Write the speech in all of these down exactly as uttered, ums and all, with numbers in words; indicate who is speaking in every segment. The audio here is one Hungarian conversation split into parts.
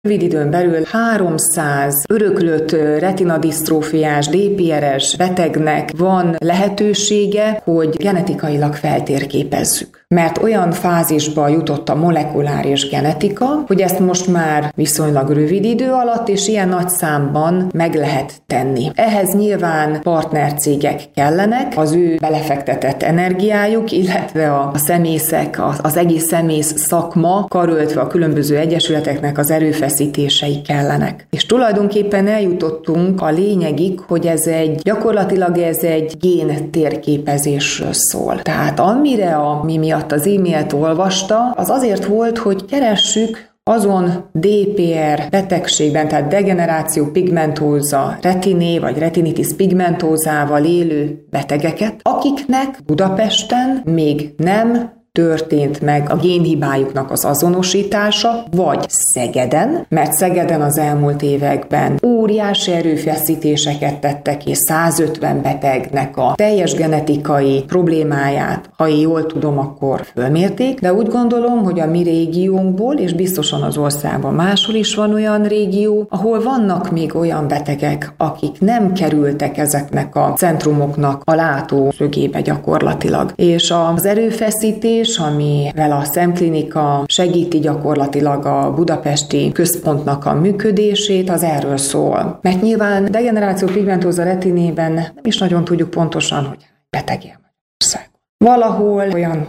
Speaker 1: Rövid időn belül háromszáz öröklött retinadisztrófiás, dé pé er-es betegnek van lehetősége, hogy genetikailag feltérképezzük. Mert olyan fázisba jutott a molekuláris genetika, hogy ezt most már viszonylag rövid idő alatt és ilyen nagy számban meg lehet tenni. Ehhez nyilván partnercégek kellenek, az ő belefektetett energiájuk, illetve a szemészek, az egész szemész szakma, karöltve a különböző egyesületeknek az erőfeszítései kellenek. És tulajdonképpen eljutottunk a lényegig, hogy ez egy, gyakorlatilag ez egy gén térképezésről szól. Tehát amire a mi miatt az e-mailt olvasta, az azért volt, hogy keressük azon dé pé er betegségben, tehát degeneráció pigmentóza retiné vagy retinitis pigmentózával élő betegeket, akiknek Budapesten még nem történt meg a génhibájuknak az azonosítása, vagy Szegeden, mert Szegeden az elmúlt években óriási erőfeszítéseket tettek, és százötven betegnek a teljes genetikai problémáját, ha én jól tudom, akkor fölmérték, de úgy gondolom, hogy a mi régiónkból, és biztosan az országban máshol is van olyan régió, ahol vannak még olyan betegek, akik nem kerültek ezeknek a centrumoknak a látószögébe gyakorlatilag. És az erőfeszítés, amivel a szemklinika segíti gyakorlatilag a budapesti központnak a működését, az erről szól. Mert nyilván degeneráció pigmentóza retinében nem is nagyon tudjuk pontosan, hogy beteg él Magyarországon. Valahol olyan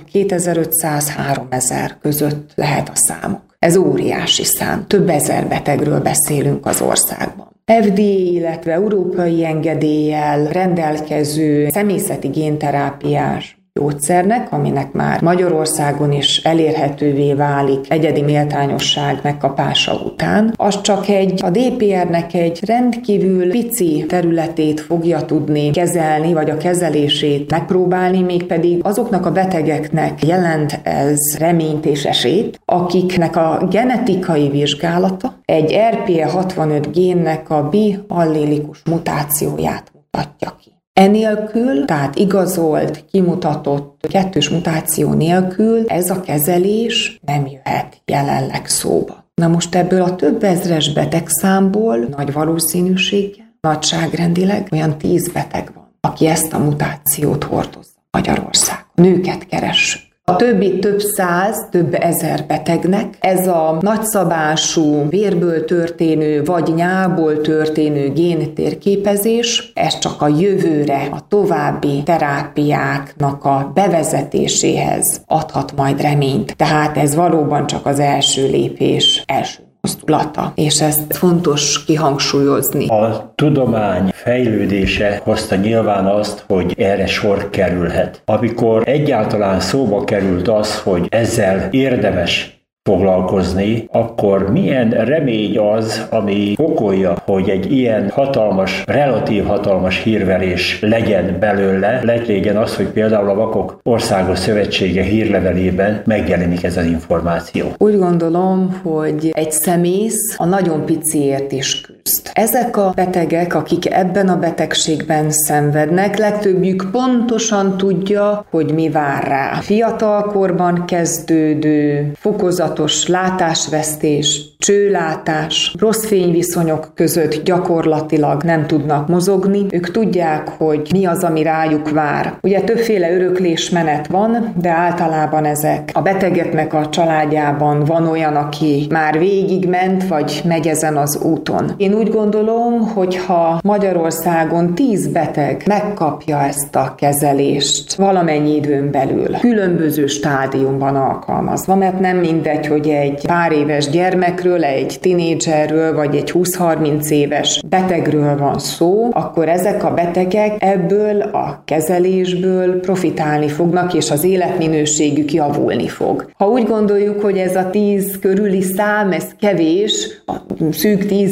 Speaker 1: kétezer-ötszáz-háromezer között lehet a számok. Ez óriási szám. Több ezer betegről beszélünk az országban. ef dé á, illetve európai engedéllyel rendelkező szemészeti génterápiás gyógyszernek, aminek már Magyarországon is elérhetővé válik egyedi méltányosság megkapása után, az csak egy, a dé pé er-nek egy rendkívül pici területét fogja tudni kezelni, vagy a kezelését megpróbálni, mégpedig azoknak a betegeknek jelent ez reményt és esélyt, akiknek a genetikai vizsgálata egy er pé e hatvanöt génnek a biallélikus mutációját mutatja ki. Enélkül, tehát igazolt, kimutatott kettős mutáció nélkül ez a kezelés nem jöhet jelenleg szóba. Na most ebből a több ezres betegszámból nagy valószínűséggel, nagyságrendileg olyan tíz beteg van, aki ezt a mutációt hordozza Magyarországon. Nőket keressük. A többi több száz, több ezer betegnek ez a nagyszabású vérből történő vagy nyálból történő géntérképezés, ez csak a jövőre, a további terápiáknak a bevezetéséhez adhat majd reményt. Tehát ez valóban csak az első lépés, első mozdulata, és ezt fontos kihangsúlyozni.
Speaker 2: A tudomány fejlődése hozta nyilván azt, hogy erre sor kerülhet. Amikor egyáltalán szóba került az, hogy ezzel érdemes foglalkozni, akkor milyen remény az, ami fokolja, hogy egy ilyen hatalmas, relatív hatalmas hírverés legyen belőle, legyen az, hogy például a Vakok Országos Szövetsége hírlevelében megjelenik ez az információ.
Speaker 1: Úgy gondolom, hogy egy szemész a nagyon piciért is küzd. Ezek a betegek, akik ebben a betegségben szenvednek, legtöbbjük pontosan tudja, hogy mi vár rá. Fiatalkorban kezdődő, fokozatos látásvesztés, csőlátás, rossz fényviszonyok között gyakorlatilag nem tudnak mozogni. Ők tudják, hogy mi az, ami rájuk vár. Ugye többféle öröklésmenet van, de általában ezek a betegeknek a családjában van olyan, aki már végigment, vagy megy ezen az úton. Én úgy gondolom, hogy ha Magyarországon tíz beteg megkapja ezt a kezelést valamennyi időn belül, különböző stádiumban alkalmazva, mert nem mindegy, hogy egy pár éves gyermekről, egy tinédzserről, vagy egy húsz-harminc éves betegről van szó, akkor ezek a betegek ebből a kezelésből profitálni fognak, és az életminőségük javulni fog. Ha úgy gondoljuk, hogy ez a tíz körüli szám, ez kevés, a szűk tíz millió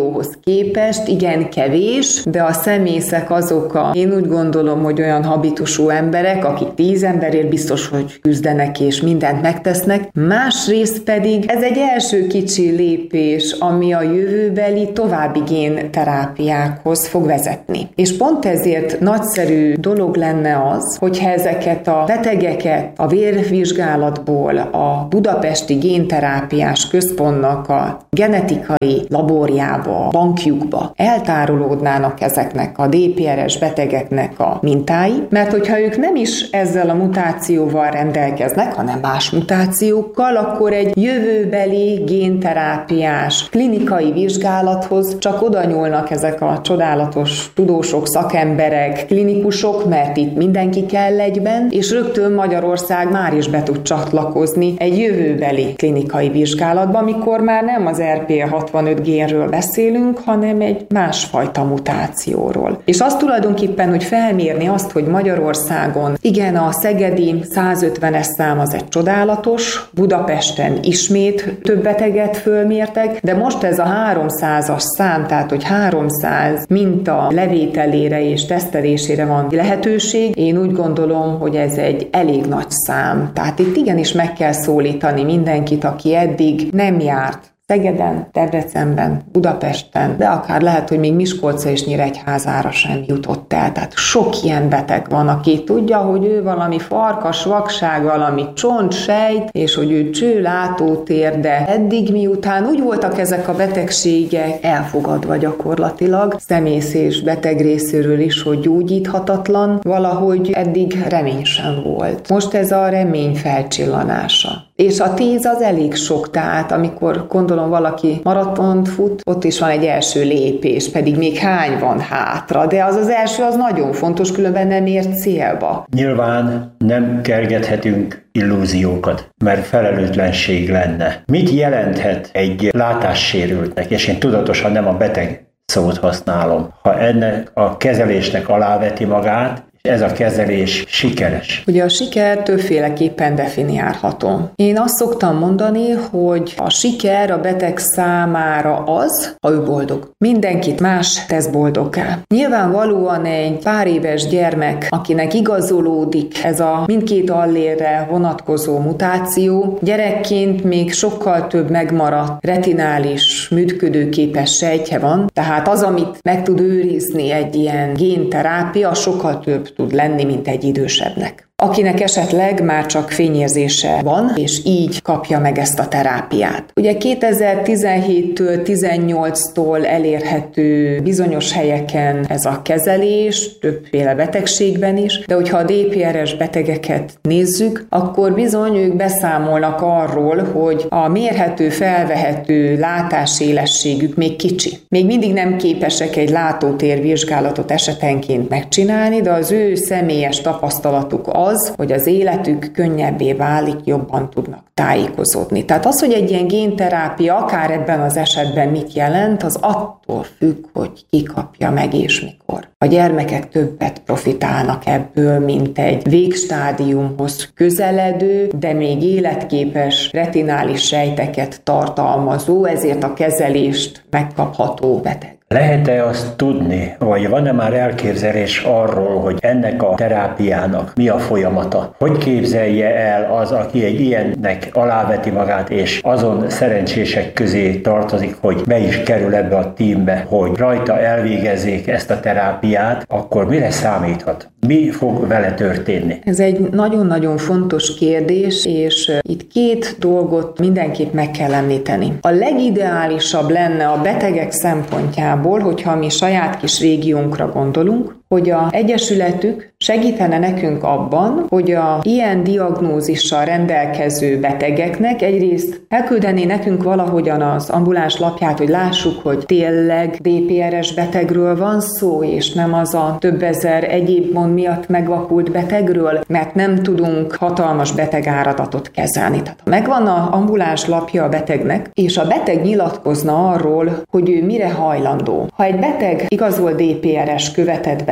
Speaker 1: millióhoz képest igen kevés, de a szemészek azok a, én úgy gondolom, hogy olyan habitusú emberek, akik tíz emberért biztos, hogy küzdenek és mindent megtesznek. Másrészt pedig ez egy első kicsi lépés, ami a jövőbeli további génterápiákhoz fog vezetni. És pont ezért nagyszerű dolog lenne az, hogyha ezeket a betegeket a vérvizsgálatból a Budapesti Génterápiás Központnak a genetikai laborjába, bankjukba eltárolódnának ezeknek a dé pé er es betegeknek a mintái, mert hogyha ők nem is ezzel a mutációval rendelkeznek, hanem más mutációkkal, akkor egy jövőbeli génterápiás klinikai vizsgálathoz csak oda nyúlnak ezek a csodálatos tudósok, szakemberek, klinikusok, mert itt mindenki kell egyben, és rögtön Magyarország már is be tud csatlakozni egy jövőbeli klinikai vizsgálatba, amikor már nem az er pé hatvanöt génről beszélünk, hanem egy másfajta mutációról. És azt tulajdonképpen, hogy felmérni azt, hogy Magyarországon igen, a szegedi százötvenes szám az egy csodálatos, Budapesten ismét több beteget fölmértek, de most ez a háromszázas szám, tehát hogy háromszáz minta levételére és tesztelésére van lehetőség, én úgy gondolom, hogy ez egy elég nagy szám. Tehát itt igenis meg kell szólítani mindenkit, aki eddig nem járt Szegeden, Debrecenben, Budapesten, de akár lehet, hogy még Miskolcra és Nyíregyházára sem jutott el. Tehát sok ilyen beteg van, aki tudja, hogy ő valami farkas vakság, valami csontsejt, és hogy ő csőlátótér, de eddig miután úgy voltak ezek a betegségek elfogadva gyakorlatilag, szemész és beteg részéről is, hogy gyógyíthatatlan, valahogy eddig remény sem volt. Most ez a remény felcsillanása. És a tíz az elég sok, tehát amikor gondolom valaki maratont fut, ott is van egy első lépés, pedig még hány van hátra, de az az első az nagyon fontos, különben nem ér célba.
Speaker 2: Nyilván nem kergethetünk illúziókat, mert felelőtlenség lenne. Mit jelenthet egy látássérültnek, és én tudatosan nem a beteg szót használom, ha ennek a kezelésnek aláveti magát, ez a kezelés sikeres?
Speaker 1: Ugye a siker többféleképpen definiálható. Én azt szoktam mondani, hogy a siker a beteg számára az, ha ő boldog. Mindenkit más tesz boldoggá. Nyilvánvalóan egy pár éves gyermek, akinek igazolódik ez a mindkét allélre vonatkozó mutáció, gyerekként még sokkal több megmaradt retinális működőképes sejtje van, tehát az, amit meg tud őrizni egy ilyen génterápia, sokkal több tud lenni, mint egy idősebbnek, akinek esetleg már csak fényérzése van, és így kapja meg ezt a terápiát. Ugye kétezer-tizenhéttől tizennyolctól elérhető bizonyos helyeken ez a kezelés, többféle betegségben is, de hogyha a dé pé er es betegeket nézzük, akkor bizony ők beszámolnak arról, hogy a mérhető, felvehető látásélességük még kicsi. Még mindig nem képesek egy látótérvizsgálatot esetenként megcsinálni, de az ő személyes tapasztalatuk az, az, hogy az életük könnyebbé válik, jobban tudnak tájékozódni. Tehát az, hogy egy ilyen génterápia akár ebben az esetben mit jelent, az attól függ, hogy ki kapja meg és mikor. A gyermekek többet profitálnak ebből, mint egy végstádiumhoz közeledő, de még életképes retinális sejteket tartalmazó, ezért a kezelést megkapható beteg.
Speaker 2: Lehet-e azt tudni, vagy van-e már elképzelés arról, hogy ennek a terápiának mi a folyamata? Hogy képzelje el az, aki egy ilyennek aláveti magát, és azon szerencsések közé tartozik, hogy be is kerül ebbe a tímbe, hogy rajta elvégezzék ezt a terápiát, akkor mire számíthat? Mi fog vele történni?
Speaker 1: Ez egy nagyon-nagyon fontos kérdés, és itt két dolgot mindenképp meg kell említeni. A legideálisabb lenne a betegek szempontjából, hogyha mi saját kis régiónkra gondolunk, hogy a egyesületük segítene nekünk abban, hogy a ilyen diagnózissal rendelkező betegeknek egyrészt elküldené nekünk valahogyan az ambuláns lapját, hogy lássuk, hogy tényleg dé pé er es betegről van szó, és nem az a több ezer egyéb gond miatt megvakult betegről, mert nem tudunk hatalmas betegáradatot kezelni. Tehát ha megvan az ambuláns lapja a betegnek, és a beteg nyilatkozna arról, hogy ő mire hajlandó. Ha egy beteg igazol dé pé er es követett beteg,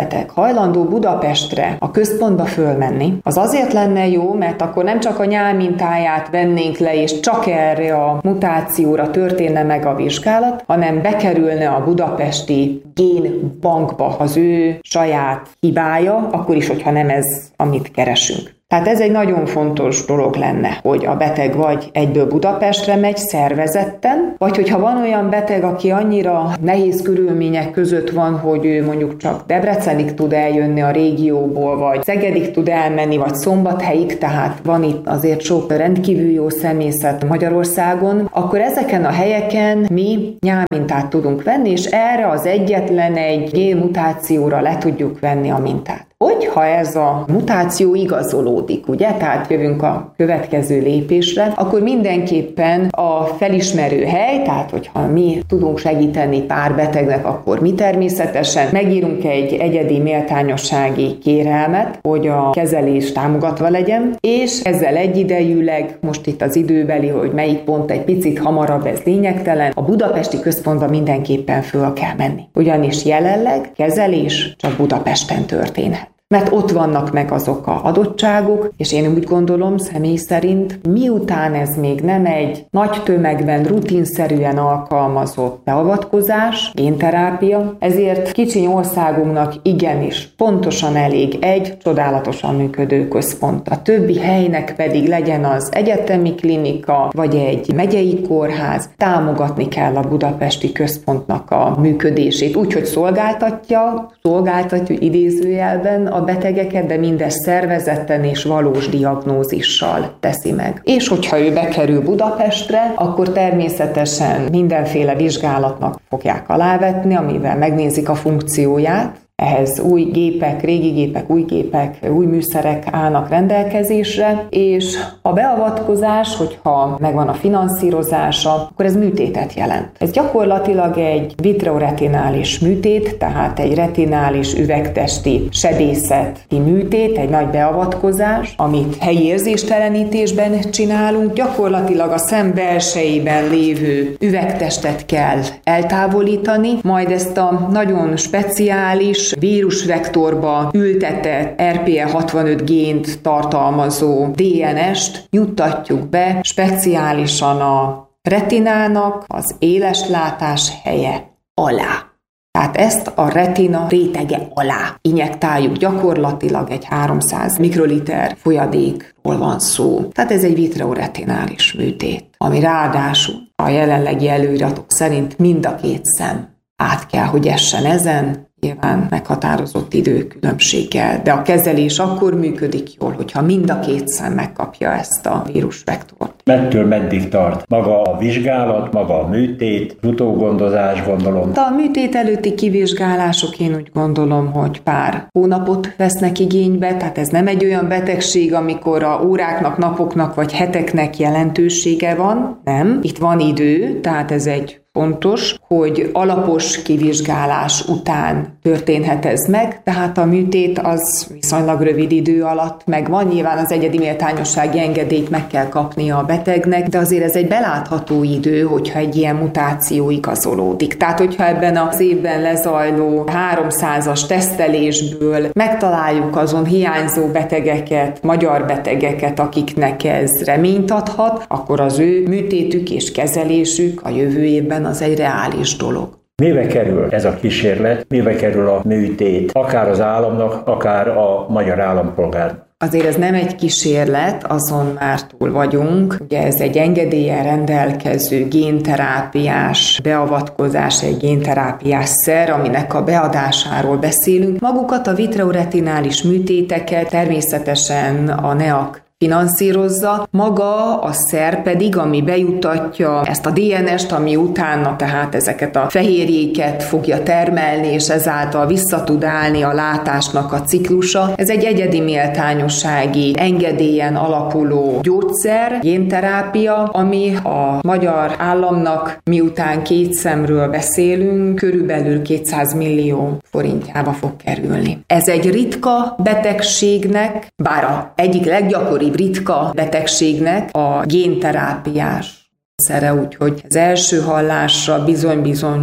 Speaker 1: beteg hajlandó Budapestre, a központba fölmenni, az azért lenne jó, mert akkor nem csak a nyálmintáját vennénk le, és csak erre a mutációra történne meg a vizsgálat, hanem bekerülne a budapesti génbankba az ő saját hibája, akkor is, hogyha nem ez, amit keresünk. Tehát ez egy nagyon fontos dolog lenne, hogy a beteg vagy egyből Budapestre megy szervezetten, vagy hogyha van olyan beteg, aki annyira nehéz körülmények között van, hogy ő mondjuk csak Debrecenig tud eljönni a régióból, vagy Szegedig tud elmenni, vagy Szombathelyig, tehát van itt azért sok rendkívül jó személyzet Magyarországon, akkor ezeken a helyeken mi nyálmintát tudunk venni, és erre az egyetlen egy génmutációra le tudjuk venni a mintát. Hogyha ez a mutáció igazolódik, ugye, tehát jövünk a következő lépésre, akkor mindenképpen a felismerő hely, tehát hogyha mi tudunk segíteni pár betegnek, akkor mi természetesen megírunk egy egyedi méltányossági kérelmet, hogy a kezelés támogatva legyen, és ezzel egyidejűleg, most itt az időbeli, hogy melyik pont egy picit hamarabb, ez lényegtelen, a budapesti központba mindenképpen föl kell menni. Ugyanis jelenleg kezelés csak Budapesten történhet. Mert ott vannak meg azok a adottságok, és én úgy gondolom személy szerint, miután ez még nem egy nagy tömegben rutinszerűen alkalmazott beavatkozás, génterápia, ezért kicsiny országunknak igenis pontosan elég egy csodálatosan működő központ. A többi helynek pedig legyen az egyetemi klinika, vagy egy megyei kórház, támogatni kell a budapesti központnak a működését, úgyhogy szolgáltatja, szolgáltatja idézőjelben a betegeket, de mindezt szervezetten és valós diagnózissal teszi meg. És hogyha ő bekerül Budapestre, akkor természetesen mindenféle vizsgálatnak fogják alávetni, amivel megnézik a funkcióját. Ehhez új gépek, régi gépek, új gépek, új műszerek állnak rendelkezésre, és a beavatkozás, hogyha megvan a finanszírozása, akkor ez műtétet jelent. Ez gyakorlatilag egy vitreoretinális műtét, tehát egy retinális üvegtesti sebészeti műtét, egy nagy beavatkozás, amit helyi érzéstelenítésben csinálunk. Gyakorlatilag a szem belsejében lévő üvegtestet kell eltávolítani, majd ezt a nagyon speciális vírusvektorba ültetett er pé e hatvanöt gént tartalmazó dé en est juttatjuk be speciálisan a retinának az éleslátás helye alá. Tehát ezt a retina rétege alá injektáljuk, gyakorlatilag egy háromszáz mikroliter folyadékról van szó. Tehát ez egy vitreoretinális műtét, ami ráadásul a jelenlegi előiratok szerint mind a két szem át kell, hogy essen ezen, nyilván meghatározott időkülönbséggel, de a kezelés akkor működik jól, hogyha mind a két szem megkapja ezt a vírusvektort.
Speaker 2: Mettől meddig tart? Maga a vizsgálat, maga a műtét, utógondozás, gondolom.
Speaker 1: A műtét előtti kivizsgálások én úgy gondolom, hogy pár hónapot vesznek igénybe, tehát ez nem egy olyan betegség, amikor a óráknak, napoknak vagy heteknek jelentősége van, nem. Itt van idő, tehát ez egy fontos, hogy alapos kivizsgálás után történhet ez meg, tehát a műtét az viszonylag rövid idő alatt megvan, nyilván az egyedi méltányossági engedélyt meg kell kapnia a betegnek, de azért ez egy belátható idő, hogyha egy ilyen mutáció igazolódik. Tehát, hogyha ebben az évben lezajló háromszázas tesztelésből megtaláljuk azon hiányzó betegeket, magyar betegeket, akiknek ez reményt adhat, akkor az ő műtétük és kezelésük a jövő évben az egy reális dolog.
Speaker 2: Mibe kerül ez a kísérlet, mibe kerül a műtét, akár az államnak, akár a magyar állampolgárnak?
Speaker 1: Azért ez nem egy kísérlet, azon már túl vagyunk. Ugye ez egy engedéllyel rendelkező génterápiás beavatkozás, egy génterápiás szer, aminek a beadásáról beszélünk. Magukat a vitreoretinális műtéteket természetesen a neak finanszírozza, maga a szer pedig, ami bejuttatja ezt a dé en est, ami utána tehát ezeket a fehérjéket fogja termelni, és ezáltal vissza tud állni a látásnak a ciklusa. Ez egy egyedi méltányossági engedélyen alapuló gyógyszer, génterápia, ami a magyar államnak, miután két szemről beszélünk, körülbelül kétszáz millió forintjába fog kerülni. Ez egy ritka betegségnek, bár a egyik leggyakoribb ritka betegségnek a génterápiás szere, úgyhogy az első hallásra bizony-bizony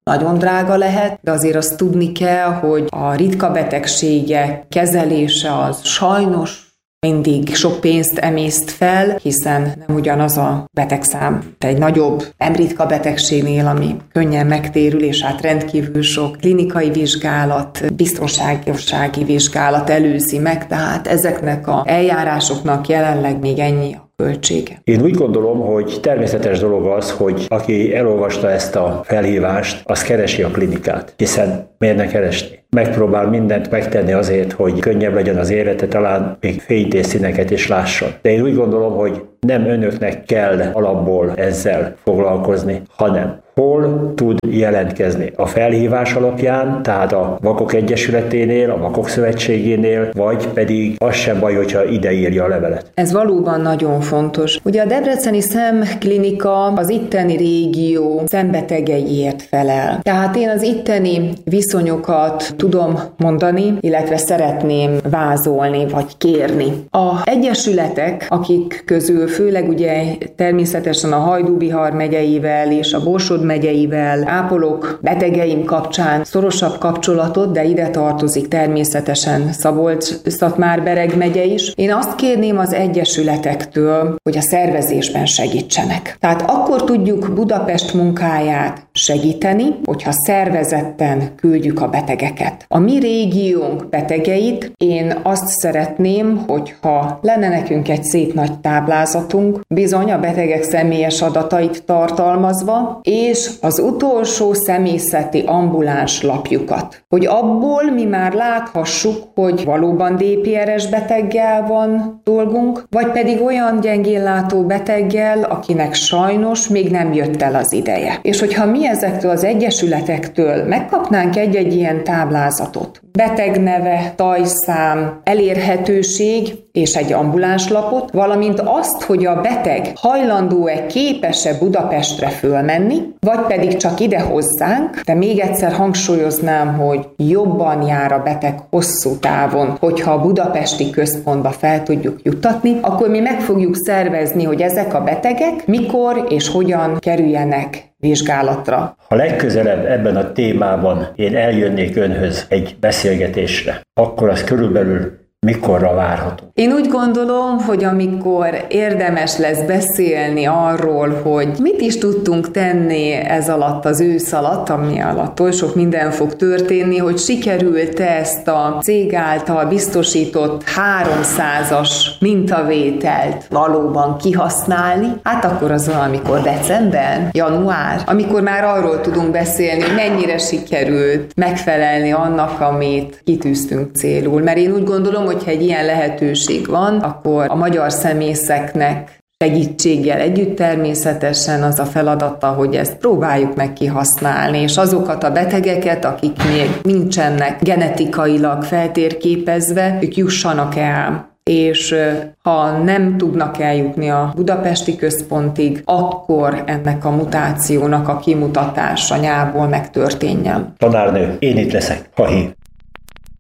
Speaker 1: nagyon drága lehet, de azért azt tudni kell, hogy a ritka betegségek kezelése az sajnos mindig sok pénzt emészt fel, hiszen nem ugyanaz a betegszám, de egy nagyobb, nem ritka betegségnél, ami könnyen megtérül, és hát rendkívül sok klinikai vizsgálat, biztonságossági vizsgálat előzi meg, tehát ezeknek az eljárásoknak jelenleg még ennyi a költsége.
Speaker 2: Én úgy gondolom, hogy természetes dolog az, hogy aki elolvasta ezt a felhívást, az keresi a klinikát, hiszen miért ne keresni? Megpróbál mindent megtenni azért, hogy könnyebb legyen az élete, talán még fénytészszíneket is lásson. De én úgy gondolom, hogy nem önöknek kell alapból ezzel foglalkozni, hanem hol tud jelentkezni a felhívás alapján, tehát a Vakok Egyesületénél, a Vakok Szövetségénél, vagy pedig az sem baj, hogyha ide írja a levelet.
Speaker 1: Ez valóban nagyon fontos. Ugye a Debreceni Szemklinika az itteni régió szembetegeiért felel. Tehát én az itteni viszonyokat tudom mondani, illetve szeretném vázolni, vagy kérni. A egyesületek, akik közül főleg ugye természetesen a Hajdú-Bihar megyeivel és a Borsod megyeivel ápolok betegeim kapcsán szorosabb kapcsolatot, de ide tartozik természetesen Szabolcs-Szatmár-Bereg megye is. Én azt kérném az egyesületektől, hogy a szervezésben segítsenek. Tehát akkor tudjuk Budapest munkáját segíteni, hogyha szervezetten küldjük a betegeket. A mi régiónk betegeit én azt szeretném, hogyha lenne nekünk egy szép nagy táblázatunk, bizony a betegek személyes adatait tartalmazva, és az utolsó személyzeti ambuláns lapjukat. Hogy abból mi már láthassuk, hogy valóban dé pé er-es beteggel van dolgunk, vagy pedig olyan gyengénlátó beteggel, akinek sajnos még nem jött el az ideje. És hogyha mi ezektől az egyesületektől megkapnánk egy-egy ilyen táblázatot, betegneve, tajszám, elérhetőség és egy ambulánslapot, valamint azt, hogy a beteg hajlandó-e, képes-e Budapestre fölmenni, vagy pedig csak ide hozzánk, de még egyszer hangsúlyoznám, hogy jobban jár a beteg hosszú távon, hogyha a budapesti központba fel tudjuk juttatni, akkor mi meg fogjuk szervezni, hogy ezek a betegek mikor és hogyan kerüljenek vizsgálatra.
Speaker 2: Ha legközelebb ebben a témában én eljönnék önhöz egy beszélgetésre, akkor az körülbelül mikorra várható?
Speaker 1: Én úgy gondolom, hogy amikor érdemes lesz beszélni arról, hogy mit is tudtunk tenni ez alatt az ősz alatt, ami alatt oly sok minden fog történni, hogy sikerült ezt a cég által biztosított háromszázas mintavételt valóban kihasználni, hát akkor az valamikor december, január, amikor már arról tudunk beszélni, hogy mennyire sikerült megfelelni annak, amit kitűztünk célul. Mert én úgy gondolom, hogyha egy ilyen lehetőség van, akkor a magyar szemészeknek segítséggel együtt természetesen az a feladata, hogy ezt próbáljuk meg kihasználni, és azokat a betegeket, akik még nincsenek genetikailag feltérképezve, ők jussanak el. És ha nem tudnak eljutni a budapesti központig, akkor ennek a mutációnak a kimutatása nyából megtörténjen.
Speaker 2: Tanárnő, én itt leszek, ha hív.